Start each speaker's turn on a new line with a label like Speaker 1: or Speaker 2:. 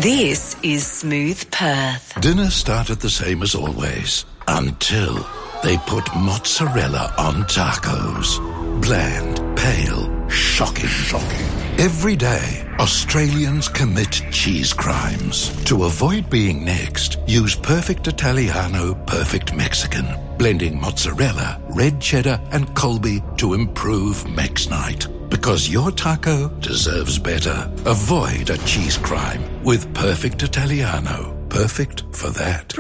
Speaker 1: This is Smooth Perth.
Speaker 2: Dinner started the same as always, until they put mozzarella on tacos. Bland, pale, shocking. Every day, Australians commit cheese crimes. To avoid being next, use Perfect Italiano, Perfect Mexican, blending mozzarella, red cheddar, and Colby to improve Mex Night. Because your taco deserves better. Avoid a cheese crime with Perfect Italiano. Perfect for that.